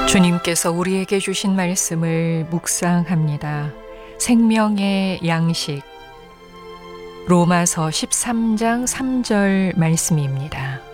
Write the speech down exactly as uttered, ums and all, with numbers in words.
주님께서 우리에게 주신 말씀을 묵상합니다. 생명의 양식 로마서 십삼 장 삼 절 말씀입니다.